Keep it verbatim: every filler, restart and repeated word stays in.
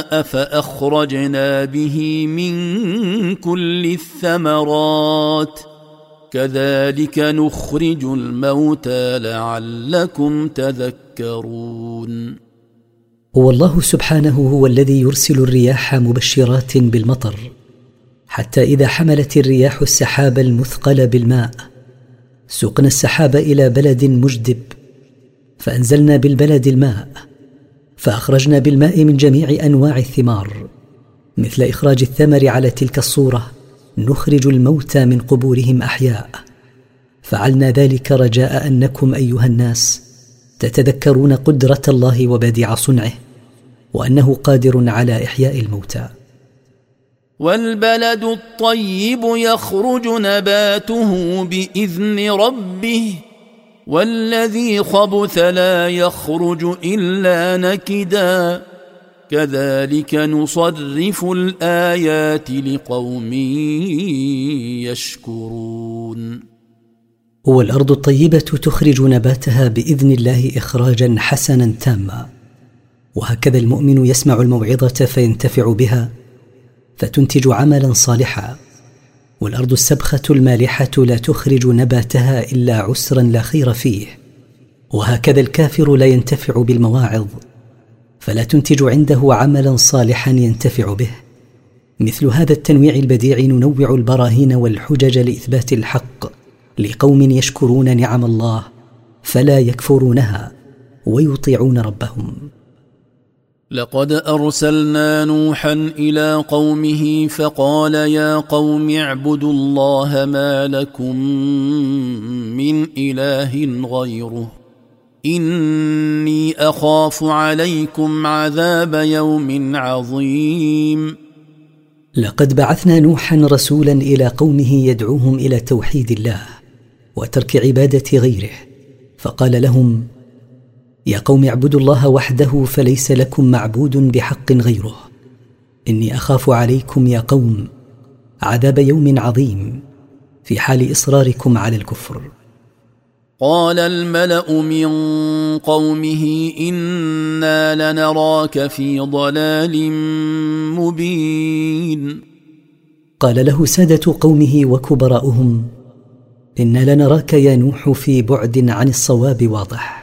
الماء فأخرجنا به من كل الثمرات كذلك نخرج الموتى لعلكم تذكرون. والله سبحانه هو الذي يرسل الرياح مبشرات بالمطر، حتى إذا حملت الرياح السحاب المثقل بالماء سقنا السحاب إلى بلد مجدب، فأنزلنا بالبلد الماء، فأخرجنا بالماء من جميع أنواع الثمار، مثل إخراج الثمر على تلك الصورة نخرج الموتى من قبورهم أحياء. فعلنا ذلك رجاء أنكم أيها الناس تتذكرون قدرة الله وبديع صنعه، وأنه قادر على إحياء الموتى. والبلد الطيب يخرج نباته بإذن ربه والذي خبث لا يخرج إلا نكدا كذلك نصرف الآيات لقوم يشكرون. والأرض الطيبة تخرج نباتها بإذن الله إخراجا حسنا تاما، وهكذا المؤمن يسمع الموعظة فينتفع بها فتنتج عملا صالحا. والأرض السبخة المالحة لا تخرج نباتها إلا عسرا لا خير فيه، وهكذا الكافر لا ينتفع بالمواعظ فلا تنتج عنده عملا صالحا ينتفع به. مثل هذا التنويع البديع ننوع البراهين والحجج لإثبات الحق لقوم يشكرون نعم الله فلا يكفرونها ويطيعون ربهم. لقد أرسلنا نوحا إلى قومه فقال يا قوم اعبدوا الله ما لكم من إله غيره إني أخاف عليكم عذاب يوم عظيم. لقد بعثنا نوحا رسولا إلى قومه يدعوهم إلى توحيد الله وترك عبادة غيره، فقال لهم يا قوم اعبدوا الله وحده فليس لكم معبود بحق غيره، إني أخاف عليكم يا قوم عذاب يوم عظيم في حال إصراركم على الكفر. قال الملأ من قومه إنا لنراك في ضلال مبين. قال له سادة قومه وكبراؤهم إنا لنراك يا نوح في بعد عن الصواب واضح.